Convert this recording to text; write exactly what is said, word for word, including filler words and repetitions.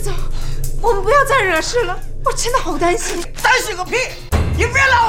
走，我们不要再惹事了，我真的好担心。 担心个屁！你别拉